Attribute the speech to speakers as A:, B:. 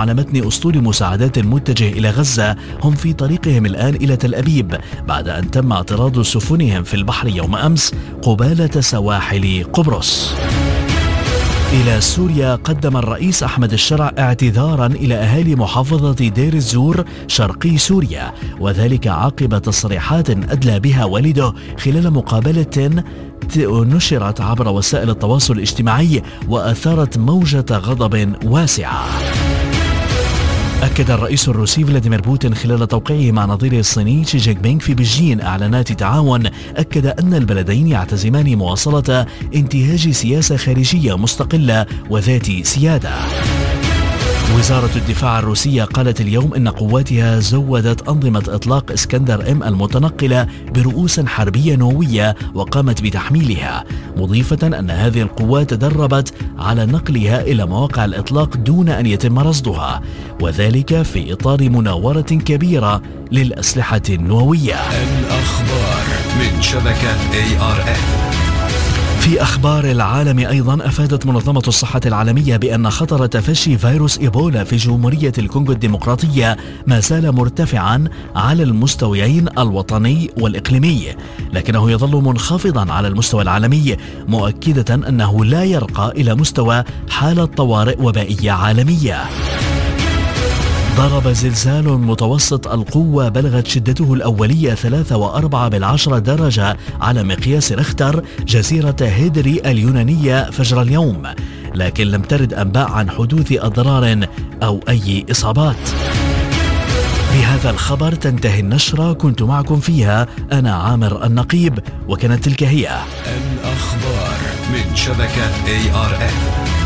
A: على متن أسطول مساعدات متجه إلى غزة هم في طريقهم الآن إلى تل أبيب بعد أن تم اعتراض سفنهم في البحر يوم أمس قبالة سواحل قبرص. إلى سوريا، قدم الرئيس أحمد الشرع اعتذارا إلى أهالي محافظة دير الزور شرقي سوريا، وذلك عقب تصريحات أدلى بها والده خلال مقابلة نشرت عبر وسائل التواصل الاجتماعي وأثارت موجة غضب واسعة. أكد الرئيس الروسي فلاديمير بوتين خلال توقيعه مع نظيره الصيني شي جين بينغ في بيجين إعلانات تعاون، أكد أن البلدين يعتزمان مواصلة انتهاج سياسة خارجية مستقلة وذات سيادة. وزارة الدفاع الروسية قالت اليوم إن قواتها زودت أنظمة إطلاق اسكندر M المتنقلة برؤوس حربية نووية وقامت بتحميلها، مضيفة أن هذه القوات تدربت على نقلها إلى مواقع الإطلاق دون أن يتم رصدها، وذلك في إطار مناورة كبيرة للأسلحة النووية.
B: الأخبار من شبكة ARN.
A: في أخبار العالم أيضا، أفادت منظمة الصحة العالمية بأن خطر تفشي فيروس إيبولا في جمهورية الكونغو الديمقراطية ما زال مرتفعا على المستويين الوطني والإقليمي، لكنه يظل منخفضا على المستوى العالمي، مؤكدة أنه لا يرقى إلى مستوى حالة طوارئ وبائية عالمية. ضرب زلزال متوسط القوة بلغت شدته الأولية 3.4 درجة على مقياس ريختر جزيرة هيدري اليونانية فجر اليوم، لكن لم ترد أنباء عن حدوث أضرار أو أي إصابات. بهذا الخبر تنتهي النشرة، كنت معكم فيها أنا عامر النقيب، وكانت تلك هي
B: الأخبار من شبكة ARN.